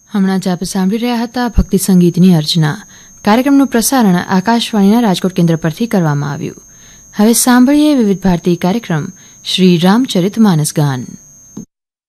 હમણાં જ આપ સાંભળી રહ્યા હતા ભક્તિ સંગીતની અર્ચના. કાર્યક્રમનું પ્રસારણ આકાશવાણીના રાજકોટ કેન્દ્ર પરથી કરવામાં આવ્યું. હવે સાંભળીએ વિવિધ ભારતી કાર્યક્રમ શ્રી રામચરિત માનસ ગાન.